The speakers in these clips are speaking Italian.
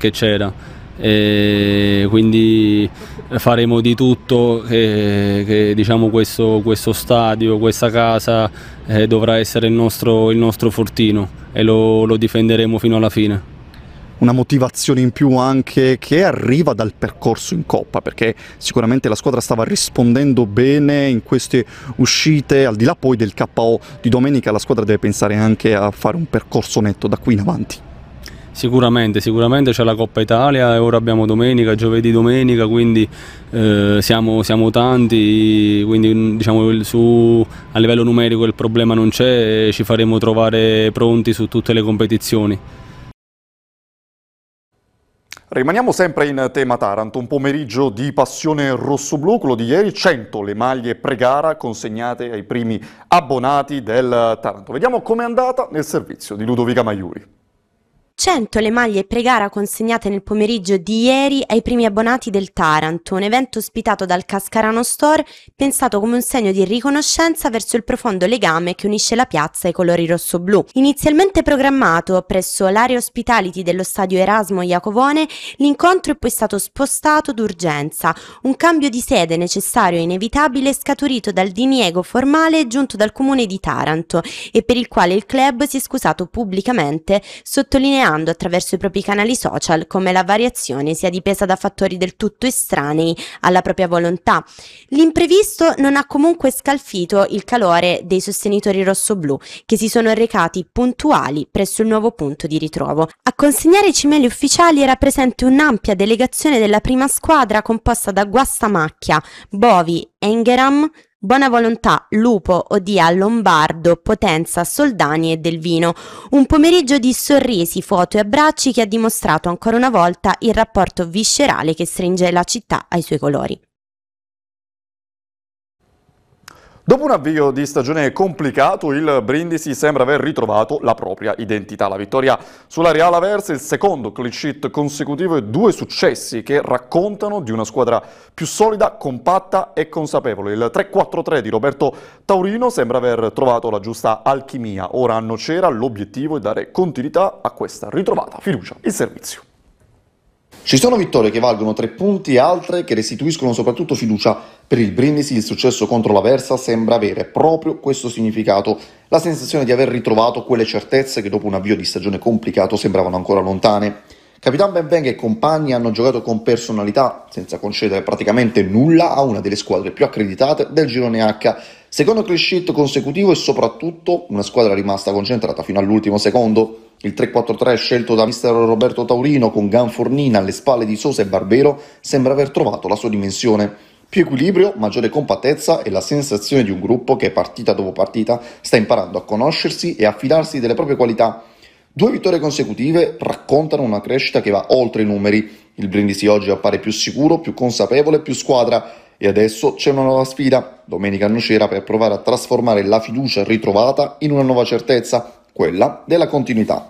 che c'era, e quindi faremo di tutto che diciamo questo stadio, questa casa dovrà essere il nostro fortino e lo difenderemo fino alla fine. Una motivazione in più anche che arriva dal percorso in Coppa, perché sicuramente la squadra stava rispondendo bene in queste uscite, al di là poi del KO di domenica la squadra deve pensare anche a fare un percorso netto da qui in avanti. Sicuramente c'è la Coppa Italia e ora abbiamo domenica, giovedì, domenica, quindi siamo tanti, quindi diciamo a livello numerico il problema non c'è e ci faremo trovare pronti su tutte le competizioni. Rimaniamo sempre in tema Taranto, un pomeriggio di passione rossoblù, quello di ieri, 100 le maglie pre-gara consegnate ai primi abbonati del Taranto. Vediamo com'è andata nel servizio di Ludovica Maiuri. 100 le maglie pre-gara consegnate nel pomeriggio di ieri ai primi abbonati del Taranto, un evento ospitato dal Cascarano Store pensato come un segno di riconoscenza verso il profondo legame che unisce la piazza ai colori rossoblù. Inizialmente programmato presso l'area hospitality dello stadio Erasmo Iacovone, l'incontro è poi stato spostato d'urgenza, un cambio di sede necessario e inevitabile scaturito dal diniego formale giunto dal comune di Taranto e per il quale il club si è scusato pubblicamente, sottolineando attraverso i propri canali social come la variazione sia dipesa da fattori del tutto estranei alla propria volontà. L'imprevisto non ha comunque scalfito il calore dei sostenitori rossoblù che si sono recati puntuali presso il nuovo punto di ritrovo. A consegnare i cimeli ufficiali era presente un'ampia delegazione della prima squadra composta da Guastamacchia, Bovi, Engeram, Buona Volontà, Lupo, Odia, Lombardo, Potenza, Soldani e Delvino. Un pomeriggio di sorrisi, foto e abbracci che ha dimostrato ancora una volta il rapporto viscerale che stringe la città ai suoi colori. Dopo un avvio di stagione complicato, il Brindisi sembra aver ritrovato la propria identità. La vittoria sulla Real Aversa, il secondo clean sheet consecutivo e 2 successi che raccontano di una squadra più solida, compatta e consapevole. Il 3-4-3 di Roberto Taurino sembra aver trovato la giusta alchimia. Ora a Nocera l'obiettivo è dare continuità a questa ritrovata fiducia in servizio. Ci sono vittorie che valgono 3 punti e altre che restituiscono soprattutto fiducia. Per il Brindisi il successo contro l'Aversa sembra avere proprio questo significato, la sensazione di aver ritrovato quelle certezze che dopo un avvio di stagione complicato sembravano ancora lontane. Capitan Benvenga e compagni hanno giocato con personalità, senza concedere praticamente nulla a una delle squadre più accreditate del girone H. Secondo clean sheet consecutivo e soprattutto una squadra rimasta concentrata fino all'ultimo secondo. Il 3-4-3 scelto da mister Roberto Taurino con Ganfornina alle spalle di Sosa e Barbero sembra aver trovato la sua dimensione. Più equilibrio, maggiore compattezza e la sensazione di un gruppo che partita dopo partita sta imparando a conoscersi e a fidarsi delle proprie qualità. 2 vittorie consecutive raccontano una crescita che va oltre i numeri. Il Brindisi oggi appare più sicuro, più consapevole, più squadra. E adesso c'è una nuova sfida, domenica a Nocera, per provare a trasformare la fiducia ritrovata in una nuova certezza, quella della continuità.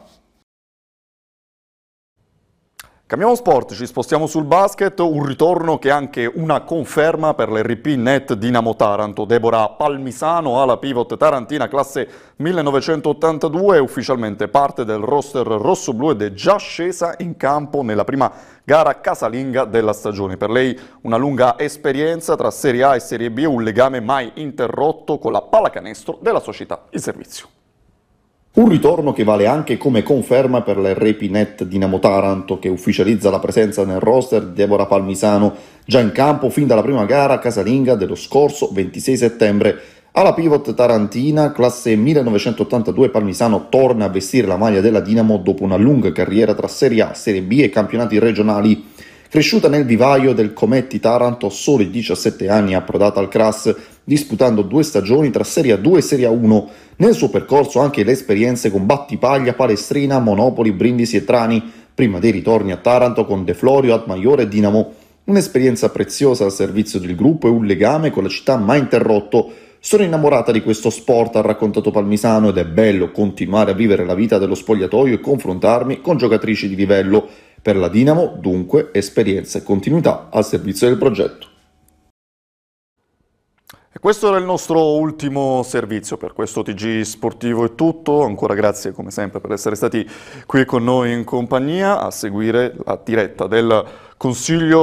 Cambiamo sport, ci spostiamo sul basket, un ritorno che è anche una conferma per l'RP Net Dinamo Taranto. Deborah Palmisano, ala pivot tarantina, classe 1982, è ufficialmente parte del roster rossoblù ed è già scesa in campo nella prima gara casalinga della stagione. Per lei una lunga esperienza tra Serie A e Serie B, un legame mai interrotto con la pallacanestro della società in servizio. Un ritorno che vale anche come conferma per la Repinet Dinamo Taranto, che ufficializza la presenza nel roster di Deborah Palmisano, già in campo fin dalla prima gara casalinga dello scorso 26 settembre. Alla pivot tarantina, classe 1982, Palmisano torna a vestire la maglia della Dinamo dopo una lunga carriera tra Serie A, Serie B e campionati regionali. Cresciuta nel vivaio del Cometti Taranto, a soli 17 anni approdata al CRAS, disputando 2 stagioni tra Serie A2 e Serie A1. Nel suo percorso anche le esperienze con Battipaglia, Palestrina, Monopoli, Brindisi e Trani, prima dei ritorni a Taranto con De Florio, Admaiore e Dinamo. Un'esperienza preziosa al servizio del gruppo e un legame con la città mai interrotto. Sono innamorata di questo sport, ha raccontato Palmisano, ed è bello continuare a vivere la vita dello spogliatoio e confrontarmi con giocatrici di livello. Per la Dinamo, dunque, esperienza e continuità al servizio del progetto. E questo era il nostro ultimo servizio. Per questo TG Sportivo è tutto. Ancora grazie come sempre per essere stati qui con noi in compagnia a seguire la diretta del Consiglio